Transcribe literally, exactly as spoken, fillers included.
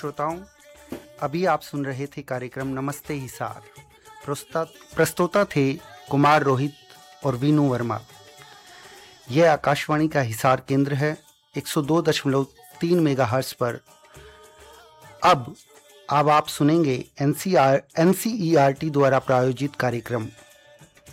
श्रोताओं, अभी आप सुन रहे थे कार्यक्रम नमस्ते हिसार। प्रस्तुत प्रस्तोता थे कुमार रोहित और वीनू वर्मा। यह आकाशवाणी का हिसार केंद्र है एक सौ दो दशमलव तीन मेगाहर्ट्ज पर। अब अब आप सुनेंगे N C E R T द्वारा प्रायोजित कार्यक्रम